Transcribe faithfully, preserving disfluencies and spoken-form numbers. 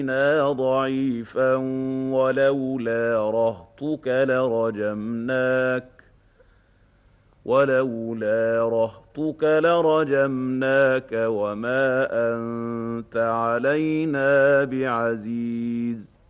ضعيفا ولولا رهطك لرجمناك ولولا رهطك لرجمناك وما أنت علينا بعزيز